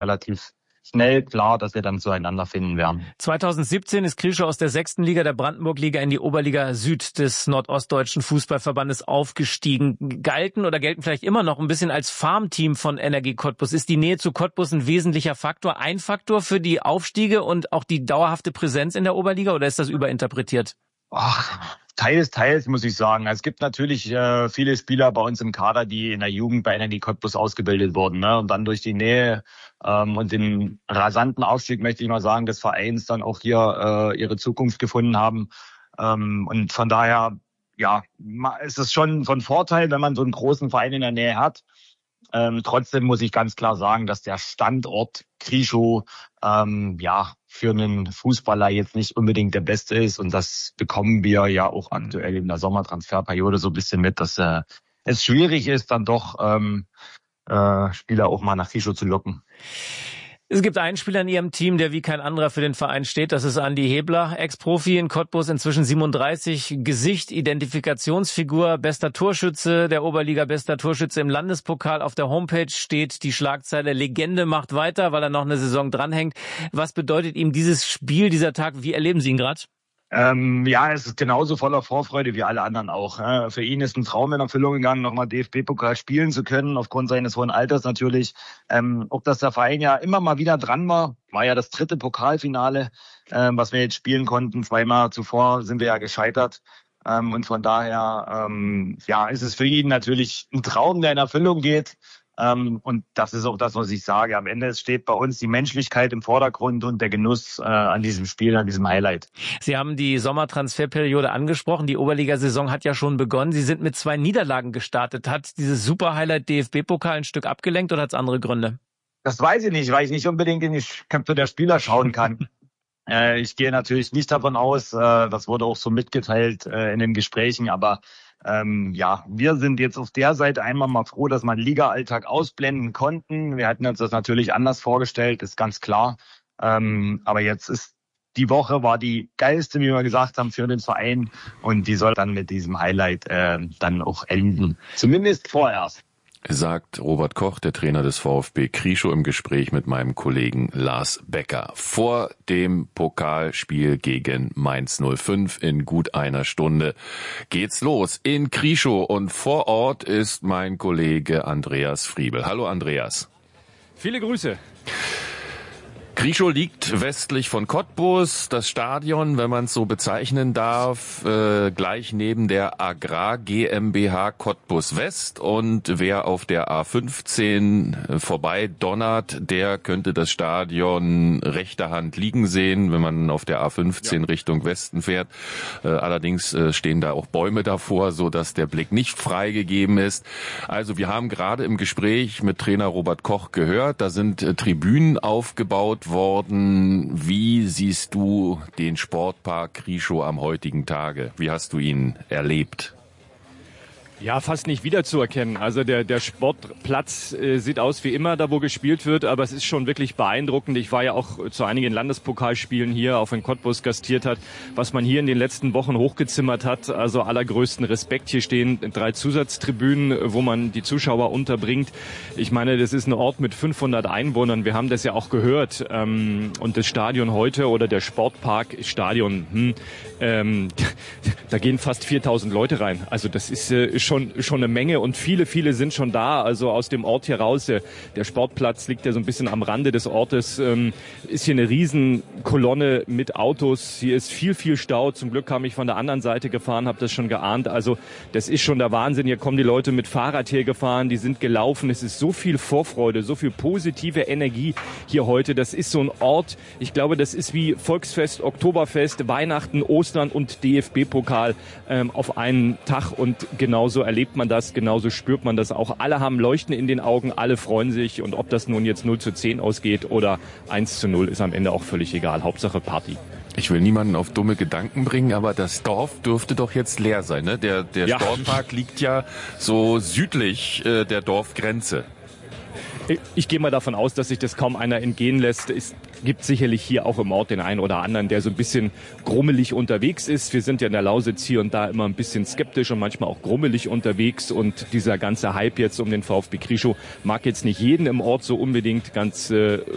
relativ schnell klar, dass wir dann zueinander finden werden. 2017 ist Krieschow aus der 6. Liga der Brandenburg-Liga in die Oberliga Süd des Nordostdeutschen Fußballverbandes aufgestiegen. Gelten vielleicht immer noch ein bisschen als Farmteam von Energie Cottbus. Ist die Nähe zu Cottbus ein wesentlicher Faktor, ein Faktor für die Aufstiege und auch die dauerhafte Präsenz in der Oberliga, oder ist das überinterpretiert? Teils, muss ich sagen. Es gibt natürlich viele Spieler bei uns im Kader, die in der Jugend bei Energie Cottbus ausgebildet wurden, ne? Und dann durch die Nähe und den rasanten Aufstieg, möchte ich mal sagen, des Vereins dann auch hier ihre Zukunft gefunden haben. Und von daher, ja, ist es schon von Vorteil, wenn man so einen großen Verein in der Nähe hat. Trotzdem muss ich ganz klar sagen, dass der Standort Krieschow für einen Fußballer jetzt nicht unbedingt der beste ist. Und das bekommen wir ja auch aktuell in der Sommertransferperiode so ein bisschen mit, dass es schwierig ist, dann doch Spieler auch mal nach Krieschow zu locken. Es gibt einen Spieler in Ihrem Team, der wie kein anderer für den Verein steht. Das ist Andi Hebler, Ex-Profi in Cottbus, inzwischen 37, Gesicht, Identifikationsfigur, bester Torschütze der Oberliga, bester Torschütze im Landespokal. Auf der Homepage steht die Schlagzeile Legende macht weiter, weil er noch eine Saison dranhängt. Was bedeutet ihm dieses Spiel, dieser Tag? Wie erleben Sie ihn gerade? Es ist genauso voller Vorfreude wie alle anderen auch. Für ihn ist ein Traum in Erfüllung gegangen, nochmal DFB-Pokal spielen zu können, aufgrund seines hohen Alters natürlich. Auch dass der Verein ja immer mal wieder dran war ja das 3. Pokalfinale, was wir jetzt spielen konnten. 2-mal zuvor sind wir ja gescheitert. Und von daher ist es für ihn natürlich ein Traum, der in Erfüllung geht. Und das ist auch das, was ich sage. Am Ende steht bei uns die Menschlichkeit im Vordergrund und der Genuss an diesem Spiel, an diesem Highlight. Sie haben die Sommertransferperiode angesprochen. Die Oberligasaison hat ja schon begonnen. Sie sind mit 2 Niederlagen gestartet. Hat dieses Super-Highlight DFB-Pokal ein Stück abgelenkt oder hat es andere Gründe? Das weiß ich nicht, weil ich nicht unbedingt in die Köpfe der Spieler schauen kann. Ich gehe natürlich nicht davon aus, das wurde auch so mitgeteilt in den Gesprächen, aber wir sind jetzt auf der Seite einmal mal froh, dass wir den Liga-Alltag ausblenden konnten. Wir hatten uns das natürlich anders vorgestellt, ist ganz klar. Aber jetzt ist die Woche war die geilste, wie wir gesagt haben, für den Verein. Und die soll dann mit diesem Highlight dann auch enden. Zumindest vorerst. Sagt Robert Koch, der Trainer des VfB Krieschow, im Gespräch mit meinem Kollegen Lars Becker. Vor dem Pokalspiel gegen Mainz 05 in gut einer Stunde geht's los in Krieschow. Und vor Ort ist mein Kollege Andreas Friebel. Hallo Andreas. Viele Grüße. Krieschow liegt westlich von Cottbus, das Stadion, wenn man es so bezeichnen darf, gleich neben der Agrar GmbH Cottbus West. Und wer auf der A15 vorbei donnert, der könnte das Stadion rechter Hand liegen sehen, wenn man auf der A15 Richtung Westen fährt. Allerdings stehen da auch Bäume davor, so dass der Blick nicht freigegeben ist. Also wir haben gerade im Gespräch mit Trainer Robert Koch gehört, da sind Tribünen aufgebaut worden. Wie siehst du den Sportpark Krieschow am heutigen Tage? Wie hast du ihn erlebt? Ja, fast nicht wiederzuerkennen. Also der Sportplatz sieht aus wie immer, da wo gespielt wird, aber es ist schon wirklich beeindruckend. Ich war ja auch zu einigen Landespokalspielen hier, auch wenn Cottbus gastiert hat, was man hier in den letzten Wochen hochgezimmert hat. Also allergrößten Respekt. Hier stehen 3 Zusatztribünen, wo man die Zuschauer unterbringt. Ich meine, das ist ein Ort mit 500 Einwohnern. Wir haben das ja auch gehört. Und das Stadion heute oder der Sportpark Stadion, da gehen fast 4000 Leute rein. Also das ist schon eine Menge und viele sind schon da, also aus dem Ort hier raus. Der Sportplatz liegt ja so ein bisschen am Rande des Ortes, ist hier eine Riesenkolonne mit Autos, hier ist viel Stau. Zum Glück kam ich von der anderen Seite gefahren, habe das schon geahnt. Also das ist schon der Wahnsinn. Hier kommen die Leute mit Fahrrad hier gefahren, die sind gelaufen. Es ist so viel Vorfreude, so viel positive Energie hier heute. Das ist so ein Ort, ich glaube, das ist wie Volksfest, Oktoberfest, Weihnachten, Ostern und DFB-Pokal auf einen Tag, und genauso erlebt man das, genauso spürt man das auch. Alle haben Leuchten in den Augen, alle freuen sich, und ob das nun jetzt 0:10 ausgeht oder 1:0, ist am Ende auch völlig egal. Hauptsache Party. Ich will niemanden auf dumme Gedanken bringen, aber das Dorf dürfte doch jetzt leer sein, ne? Der Sportpark liegt ja so südlich der Dorfgrenze. Ich gehe mal davon aus, dass sich das kaum einer entgehen lässt. Es gibt sicherlich hier auch im Ort den einen oder anderen, der so ein bisschen grummelig unterwegs ist. Wir sind ja in der Lausitz hier und da immer ein bisschen skeptisch und manchmal auch grummelig unterwegs. Und dieser ganze Hype jetzt um den VfB Krieschow mag jetzt nicht jeden im Ort so unbedingt ganz